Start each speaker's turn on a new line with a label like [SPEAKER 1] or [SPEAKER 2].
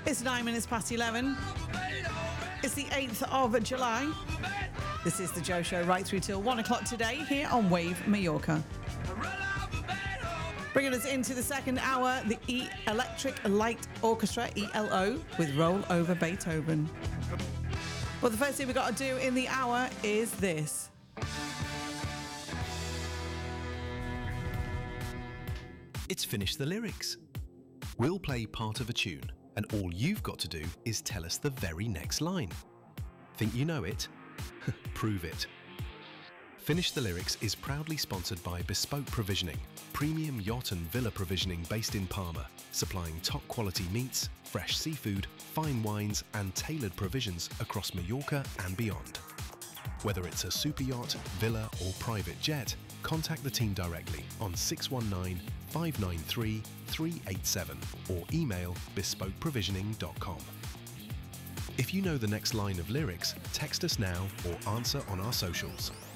[SPEAKER 1] It's 9 minutes past 11. It's the 8th of July. This is the Joe Show right through till 1 o'clock today here on Wave Mallorca. Bringing us into the second hour, the Electric Light Orchestra, ELO, with Roll Over Beethoven. But the first thing we've got to do in the hour is this.
[SPEAKER 2] It's Finish the Lyrics. We'll play part of a tune, and all you've got to do is tell us the very next line. Think you know it? Prove it. Finish the Lyrics is proudly sponsored by Bespoke Provisioning, premium yacht and villa provisioning based in Palma, supplying top quality meats, fresh seafood, fine wines and tailored provisions across Mallorca and beyond. Whether it's a super yacht, villa or private jet, contact the team directly on 619 593 387 or email bespokeprovisioning.com. If you know the next line of lyrics, text us now or answer on our socials.